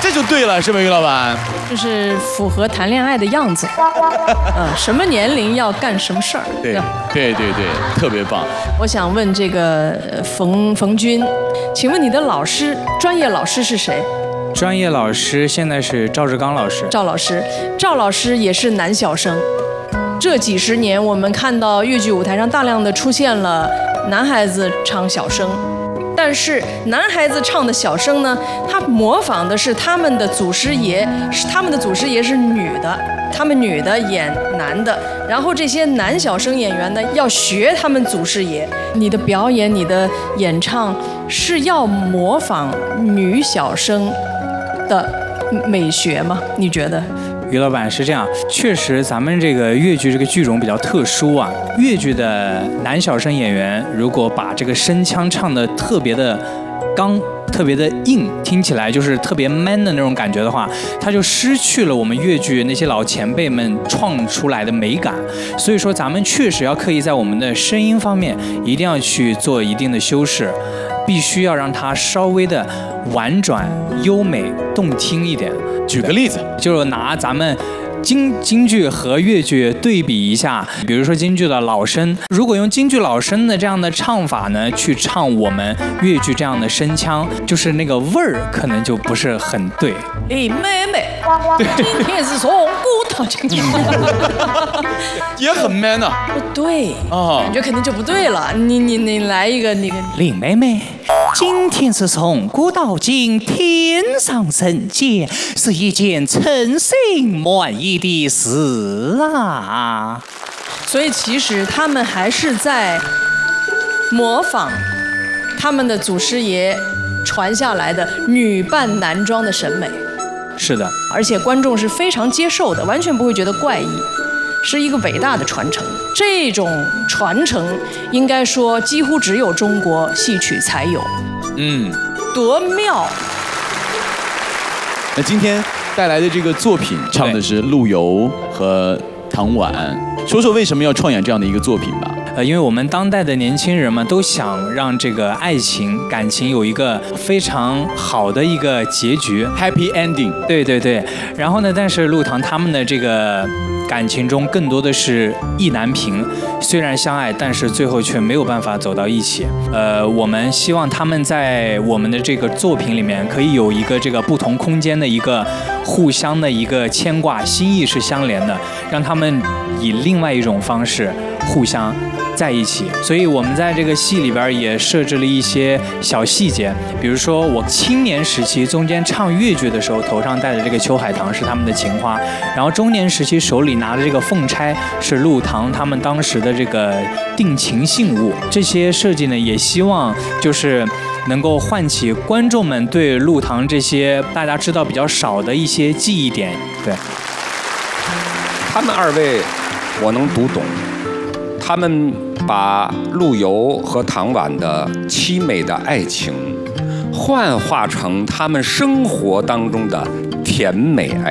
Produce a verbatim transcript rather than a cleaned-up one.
这就对了，是吧，于老板？ 就是符合谈恋爱的样子。嗯，什么年龄要干什么事儿？ 对对对对，特别棒。 我想问这个冯冯军，请问你的老师，专业老师是谁？ 专业老师现在是赵志刚老师。 赵老师，赵老师也是男小生。这几十年，我们看到越剧舞台上大量的出现了男孩子唱小生。但是男孩子唱的小生呢，他模仿的是他们的祖师爷，是他们的祖师爷是女的，他们女的演男的，然后这些男小生演员呢要学他们祖师爷。你的表演，你的演唱是要模仿女小生的美学吗？你觉得？ 于老板是这样，确实咱们这个越剧这个剧种比较特殊啊。越剧的男小生演员如果把这个声腔唱得特别的刚、特别的硬，听起来就是特别 man 的那种感觉的话，他就失去了我们越剧那些老前辈们创出来的美感。所以说，咱们确实要刻意在我们的声音方面一定要去做一定的修饰，必须要让它稍微的婉转、优美、动听一点。 举个例子， 就拿咱们京京剧和越剧对比一下，比如说京剧的老生，如果用京剧老生的这样的唱法呢，去唱我们越剧这样的声腔，就是那个味儿可能就不是很对。 哎，妹妹，今天是从古到今天， 也很 man 啊。 不对啊，感觉肯定就不对了。你你你来一个那个， 林妹妹。今天是从古到今，天上人间，是一件称心满意的事啊！ 所以其实他们还是在模仿他们的祖师爷传下来的女扮男装的审美。 是的， 而且观众是非常接受的，完全不会觉得怪异，是一个伟大的传承。这种传承应该说几乎只有中国戏曲才有。 嗯， 多妙！ 那今天带来的这个作品唱的是陆游和唐婉，说说为什么要创演这样的一个作品吧。 呃，因为我们当代的年轻人嘛，都想让这个爱情、感情有一个非常好的一个结局 ，happy ending。 对对对。然后呢，但是陆唐他们的这个感情中更多的是意难平，虽然相爱，但是最后却没有办法走到一起。呃，我们希望他们在我们的这个作品里面可以有一个这个不同空间的一个互相的一个牵挂，心意是相连的，让他们以另外一种方式互相在一起。所以我们在这个戏里边也设置了一些小细节，比如说我青年时期中间唱越剧的时候，头上戴的这个秋海棠是他们的情花，然后中年时期手里拿的这个凤钗是陆唐他们当时的这个定情信物。这些设计呢，也希望就是能够唤起观众们对陆唐这些大家知道比较少的一些记忆点。对， 他们二位我能读懂，他们把陆游和唐婉的凄美的爱情幻化成他们生活当中的甜美爱